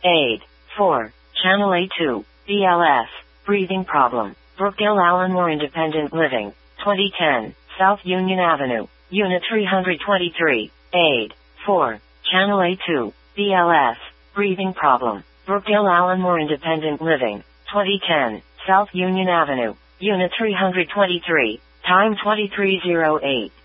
Aid. 4. Channel A2. BLS. Breathing problem. Brookdale Allenmore Independent Living. 2010. South Union Avenue. Unit 323. Aid. 4. Channel A2. BLS. Breathing problem. Brookdale Allenmore Independent Living. 2010. South Union Avenue. Unit 323. Time 2308.